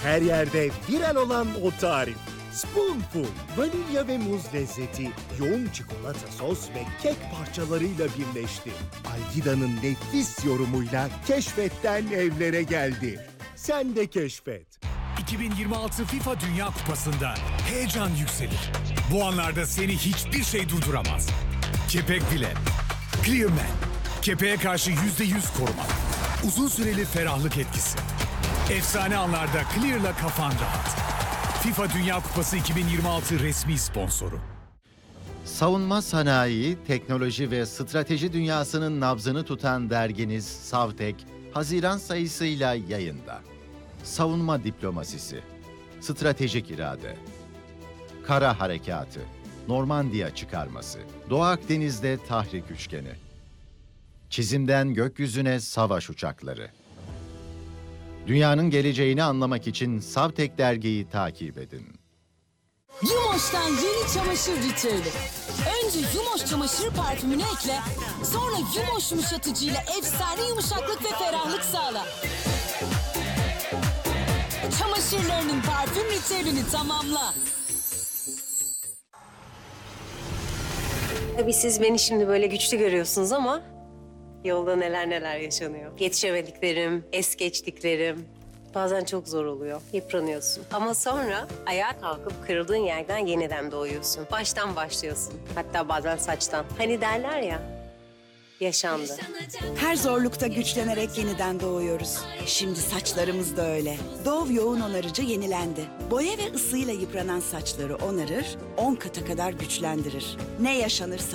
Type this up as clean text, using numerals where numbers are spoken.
Her yerde viral olan o tarif. Spoonful, vanilya ve muz lezzeti, yoğun çikolata sos ve kek parçalarıyla birleşti. Algida'nın nefis yorumuyla keşfetten evlere geldi. Sen de keşfet. 2026 FIFA Dünya Kupası'nda heyecan yükselir. Bu anlarda seni hiçbir şey durduramaz. Kepek bile. Clearman. Kepeğe karşı %100 koruma. Uzun süreli ferahlık etkisi. Efsane anlarda Clear'la kafan rahat. FIFA Dünya Kupası 2026 resmi sponsoru. Savunma sanayi, teknoloji ve strateji dünyasının nabzını tutan derginiz Savtek, Haziran sayısıyla yayında. Savunma diplomasisi, stratejik irade, kara harekatı, Normandiya çıkarması, Doğu Akdeniz'de tahrik üçgeni, çizimden gökyüzüne savaş uçakları. Dünyanın geleceğini anlamak için Savtek dergiyi takip edin. Yumoş'tan yeni çamaşır ritüeli. Önce Yumoş çamaşır parfümünü ekle, sonra Yumoş yumuşatıcıyla efsane yumuşaklık ve ferahlık sağla. Çamaşırlarının parfüm ritüelini tamamla. Tabii siz beni şimdi böyle güçlü görüyorsunuz ama yolda neler neler yaşanıyor. Yetişemediklerim, es geçtiklerim. Bazen çok zor oluyor. Yıpranıyorsun. Ama sonra ayağa kalkıp kırıldığın yerden yeniden doğuyorsun. Baştan başlıyorsun. Hatta bazen saçtan. Hani derler ya, yaşandı. Her zorlukta güçlenerek yeniden doğuyoruz. Şimdi saçlarımız da öyle. Dove yoğun onarıcı yenilendi. Boya ve ısıyla yıpranan saçları onarır, 10 kata kadar güçlendirir. Ne yaşanırsa